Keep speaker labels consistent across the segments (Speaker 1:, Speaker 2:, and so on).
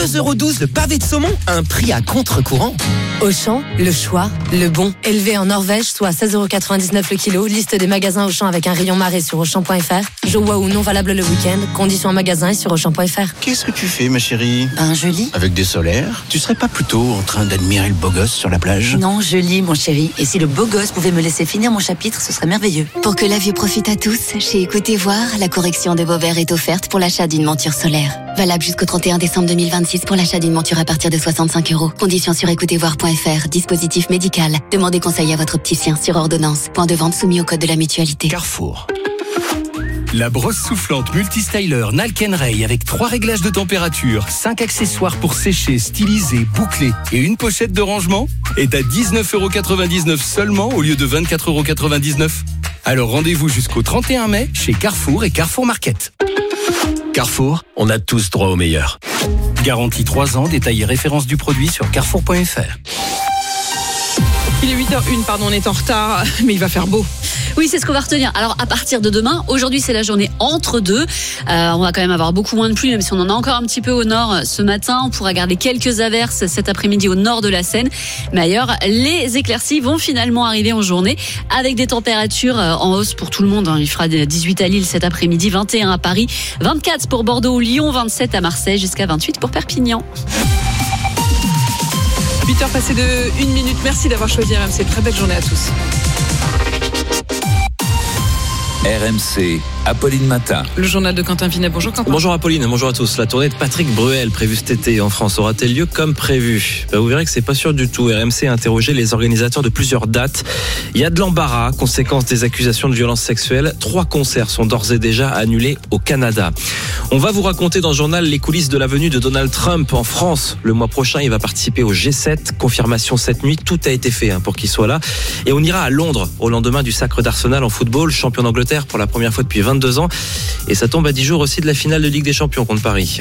Speaker 1: 2,12 € le pavé de saumon, un prix à contre-courant.
Speaker 2: Auchan, le choix, le bon. Élevé en Norvège, soit 16,99 € le kilo. Liste des magasins Auchan avec un rayon marée sur Auchan.fr. Joie ou non valable le week-end. Conditions en magasin et sur Auchan.fr.
Speaker 3: Qu'est-ce que tu fais, ma chérie?
Speaker 4: Je lis.
Speaker 3: Avec des solaires? Tu serais pas plutôt en train d'admirer le beau gosse sur la plage?
Speaker 4: Non, je lis, mon chéri. Et si le beau gosse pouvait me laisser finir mon chapitre, ce serait merveilleux.
Speaker 5: Pour que la vue profite à tous, chez Écoutez Voir, la correction de vos verres est offerte pour l'achat d'une monture solaire. Valable jusqu'au 31 décembre 2026 pour l'achat d'une monture à partir de 65 €. Conditions sur écoutezvoir.fr. Dispositif médical. Demandez conseil à votre opticien sur ordonnance. Point de vente soumis au code de la mutualité.
Speaker 3: Carrefour.
Speaker 6: La brosse soufflante multistyler Nalken-Ray avec 3 réglages de température, 5 accessoires pour sécher, styliser, boucler et une pochette de rangement est à 19,99 € seulement au lieu de 24,99 €. Alors rendez-vous jusqu'au 31 mai chez Carrefour et Carrefour Market.
Speaker 7: Carrefour, on a tous droit au meilleur.
Speaker 6: Garantie 3 ans, détail et référence du produit sur carrefour.fr.
Speaker 8: Il est 8h01, on est en retard, mais il va faire beau.
Speaker 9: Oui, c'est ce qu'on va retenir. Alors, à partir de demain, aujourd'hui, c'est la journée entre deux. On va quand même avoir beaucoup moins de pluie, même si on en a encore un petit peu au nord ce matin. On pourra garder quelques averses cet après-midi au nord de la Seine. Mais ailleurs, les éclaircies vont finalement arriver en journée avec des températures en hausse pour tout le monde. Il fera 18 à Lille cet après-midi, 21 à Paris, 24 pour Bordeaux ou Lyon, 27 à Marseille, jusqu'à 28 pour Perpignan.
Speaker 8: 8h passées de 1 minute. Merci d'avoir choisi RMC. Très belle journée à tous.
Speaker 10: RMC, Apolline Matin.
Speaker 8: Le journal de Quentin Vinet. Bonjour Quentin.
Speaker 11: Bonjour Apolline, bonjour à tous. La tournée de Patrick Bruel prévue cet été en France aura-t-elle lieu comme prévu? Vous verrez que c'est pas sûr du tout. RMC a interrogé les organisateurs de plusieurs dates. Il y a de l'embarras, conséquence des accusations de violences sexuelles. 3 concerts sont d'ores et déjà annulés au Canada. On va vous raconter dans ce journal les coulisses de la venue de Donald Trump en France. Le mois prochain, il va participer au G7. Confirmation cette nuit, tout a été fait pour qu'il soit là. Et on ira à Londres au lendemain du sacre d'Arsenal en football, champion d'Angleterre pour la première fois depuis 22 ans. Et ça tombe à 10 jours aussi de la finale de Ligue des Champions contre Paris.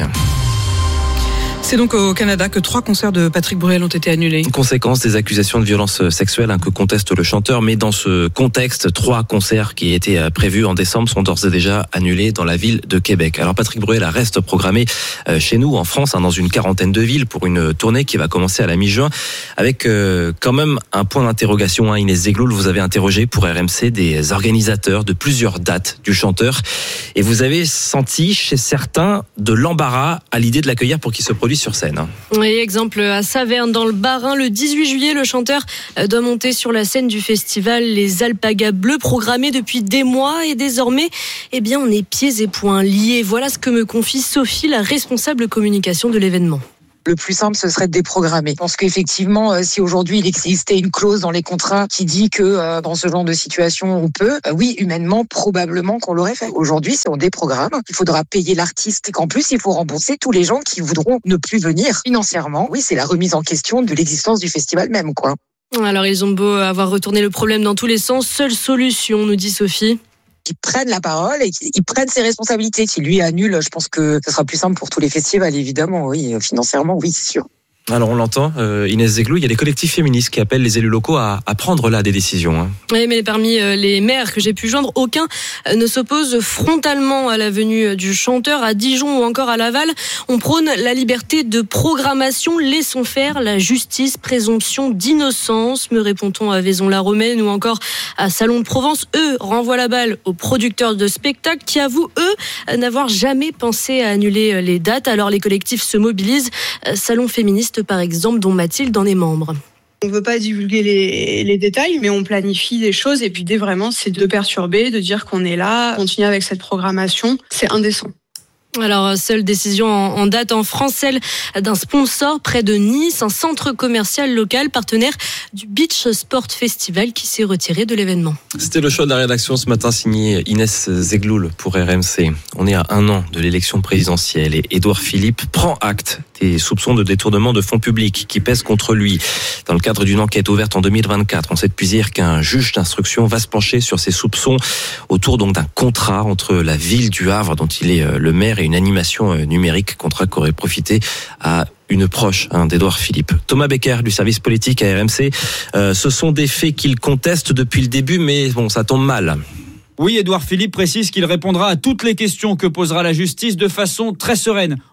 Speaker 8: C'est donc au Canada que 3 concerts de Patrick Bruel ont été annulés.
Speaker 11: Conséquence des accusations de violences sexuelles que conteste le chanteur. Mais dans ce contexte, 3 concerts qui étaient prévus en décembre sont d'ores et déjà annulés dans la ville de Québec. Alors Patrick Bruel reste programmé chez nous en France, dans une quarantaine de villes pour une tournée qui va commencer à la mi-juin avec quand même un point d'interrogation. Inès Zegloul, vous avez interrogé pour RMC des organisateurs de plusieurs dates du chanteur et vous avez senti chez certains de l'embarras à l'idée de l'accueillir pour qu'il se produise sur scène.
Speaker 12: Oui, exemple à Saverne dans le Bas-Rhin, le 18 juillet, le chanteur doit monter sur la scène du festival Les Alpagas Bleues, programmé depuis des mois et désormais, on est pieds et poings liés. Voilà ce que me confie Sophie, la responsable communication de l'événement.
Speaker 13: Le plus simple, ce serait de déprogrammer. Je pense qu'effectivement, si aujourd'hui il existait une clause dans les contrats qui dit que dans ce genre de situation on peut, oui, humainement, probablement qu'on l'aurait fait. Aujourd'hui, si on déprogramme, il faudra payer l'artiste et qu'en plus, il faut rembourser tous les gens qui voudront ne plus venir financièrement. Oui, c'est la remise en question de l'existence du festival même, quoi.
Speaker 12: Alors, ils ont beau avoir retourné le problème dans tous les sens, seule solution, nous dit Sophie.
Speaker 13: Qu'ils prennent la parole et qu'ils prennent ses responsabilités. S'il lui annule, je pense que ce sera plus simple pour tous les festivals, évidemment, oui, financièrement, oui, c'est sûr.
Speaker 11: Alors on l'entend, Inès Zegloul, il y a des collectifs féministes qui appellent les élus locaux à prendre là des décisions.
Speaker 12: Oui, mais parmi les maires que j'ai pu joindre, aucun ne s'oppose frontalement à la venue du chanteur à Dijon ou encore à Laval. On prône la liberté de programmation, laissons faire la justice, présomption d'innocence, me répond-on à Vaison-la-Romaine ou encore à Salon de Provence. Eux renvoient la balle aux producteurs de spectacles qui avouent, eux, n'avoir jamais pensé à annuler les dates. Alors les collectifs se mobilisent. Salon féministe par exemple, dont Mathilde en est membre.
Speaker 14: On ne veut pas divulguer les détails, mais on planifie des choses. Et puis l'idée vraiment, c'est de perturber, de dire qu'on est là, continuer avec cette programmation. C'est indécent.
Speaker 12: Alors, seule décision en date en France, celle d'un sponsor près de Nice, un centre commercial local partenaire du Beach Sport Festival qui s'est retiré de l'événement.
Speaker 11: C'était le choix de la rédaction ce matin, signé Inès Zegloul pour RMC. On est à 1 an de l'élection présidentielle et Édouard Philippe prend acte des soupçons de détournement de fonds publics qui pèsent contre lui. Dans le cadre d'une enquête ouverte en 2024, on sait depuis hier qu'un juge d'instruction va se pencher sur ces soupçons autour donc d'un contrat entre la ville du Havre, dont il est le maire, et une animation numérique, contrat qui aurait profité à une proche d'Édouard Philippe. Thomas Becker du service politique à RMC. Ce sont des faits qu'il conteste depuis le début, mais bon, ça tombe mal.
Speaker 15: Oui, Édouard Philippe précise qu'il répondra à toutes les questions que posera la justice de façon très sereine,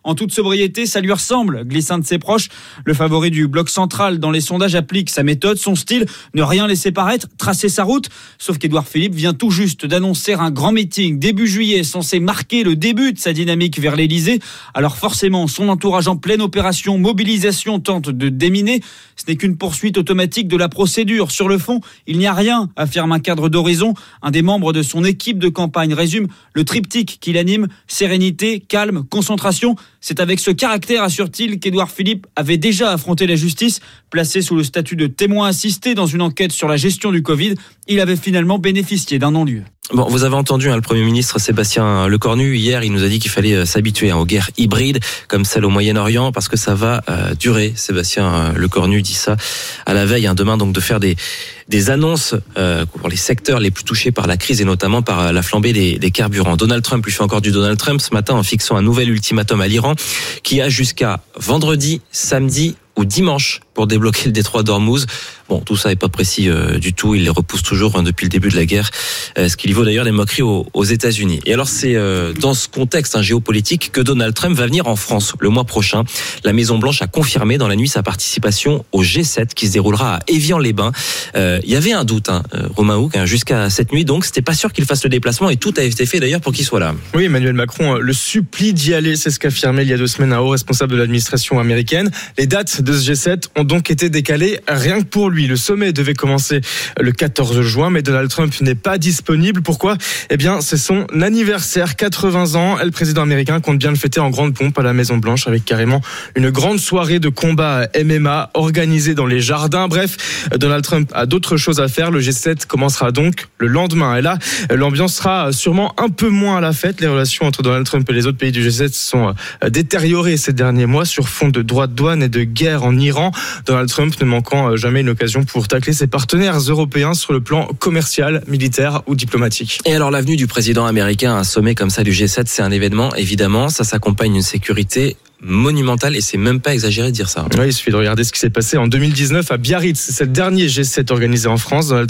Speaker 15: En toute sobriété, ça lui ressemble, glisse un de ses proches. Le favori du bloc central dans les sondages applique sa méthode, son style, ne rien laisser paraître, tracer sa route. Sauf qu'Édouard Philippe vient tout juste d'annoncer un grand meeting début juillet censé marquer le début de sa dynamique vers l'Elysée. Alors forcément, son entourage en pleine opération mobilisation tente de déminer. Ce n'est qu'une poursuite automatique de la procédure. Sur le fond, il n'y a rien, affirme un cadre d'horizon. Un des membres de son équipe de campagne résume le triptyque qui l'anime, sérénité, calme, concentration. C'est avec ce caractère, assure-t-il, qu'Édouard Philippe avait déjà affronté la justice. Placé sous le statut de témoin assisté dans une enquête sur la gestion du Covid, il avait finalement bénéficié d'un non-lieu.
Speaker 11: Bon, vous avez entendu le Premier ministre Sébastien Lecornu. Hier, il nous a dit qu'il fallait s'habituer aux guerres hybrides comme celle au Moyen-Orient parce que ça va durer. Sébastien Lecornu dit ça à la veille, demain, donc de faire des annonces pour les secteurs les plus touchés par la crise et notamment par la flambée des carburants. Donald Trump lui fait encore du Donald Trump ce matin en fixant un nouvel ultimatum à l'Iran qui a jusqu'à vendredi, samedi ou dimanche pour débloquer le détroit d'Ormuz. Bon, tout ça n'est pas précis du tout. Il les repousse toujours depuis le début de la guerre, ce qui lui vaut d'ailleurs des moqueries aux États-Unis. Et alors, c'est dans ce contexte géopolitique que Donald Trump va venir en France le mois prochain. La Maison-Blanche a confirmé dans la nuit sa participation au G7 qui se déroulera à Évian-les-Bains. Il y avait un doute, Romain Houck, jusqu'à cette nuit, donc c'était pas sûr qu'il fasse le déplacement et tout a été fait d'ailleurs pour qu'il soit là.
Speaker 16: Oui, Emmanuel Macron le supplie d'y aller, c'est ce qu'affirmait il y a 2 semaines un haut responsable de l'administration américaine. Les dates de ce G7 ont donc été décalées rien que pour lui. Le sommet devait commencer le 14 juin, mais Donald Trump n'est pas disponible. Pourquoi ? Eh bien, c'est son anniversaire, 80 ans. Et le président américain compte bien le fêter en grande pompe à la Maison-Blanche avec carrément une grande soirée de combat MMA organisée dans les jardins. Bref, Donald Trump a d'autres choses à faire. Le G7 commencera donc le lendemain. Et là, l'ambiance sera sûrement un peu moins à la fête. Les relations entre Donald Trump et les autres pays du G7 sont détériorées ces derniers mois sur fond de droits de douane et de guerre en Iran. Donald Trump ne manquant jamais une occasion pour tacler ses partenaires européens sur le plan commercial, militaire ou diplomatique.
Speaker 11: Et alors l'avenue du président américain à un sommet comme ça du G7, c'est un événement, évidemment, ça s'accompagne d'une sécurité monumental et c'est même pas exagéré de dire ça.
Speaker 16: Oui, il suffit de regarder ce qui s'est passé en 2019 à Biarritz. C'est le dernier G7 organisé en France. Donald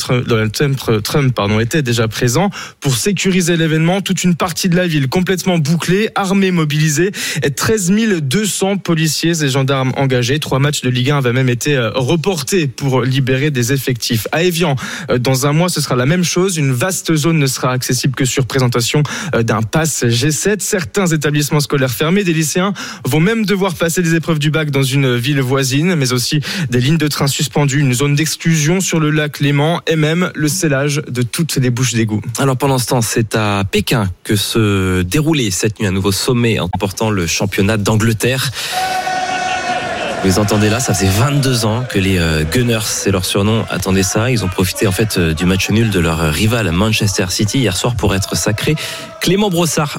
Speaker 16: Trump était déjà présent pour sécuriser l'événement. Toute une partie de la ville complètement bouclée, armée mobilisée et 13 200 policiers et gendarmes engagés. 3 matchs de Ligue 1 avaient même été reportés pour libérer des effectifs. À Évian, dans un mois, ce sera la même chose. Une vaste zone ne sera accessible que sur présentation d'un pass G7. Certains établissements scolaires fermés, des lycéens vont même devoir passer des épreuves du bac dans une ville voisine, mais aussi des lignes de train suspendues, une zone d'exclusion sur le lac Léman et même le scellage de toutes les bouches d'égout.
Speaker 11: Alors pendant ce temps, c'est à Pékin que se déroulait cette nuit un nouveau sommet emportant le championnat d'Angleterre. Vous entendez là, ça faisait 22 ans que les Gunners, c'est leur surnom, attendaient ça. Ils ont profité en fait du match nul de leur rival Manchester City hier soir pour être sacrés. Clément Brossard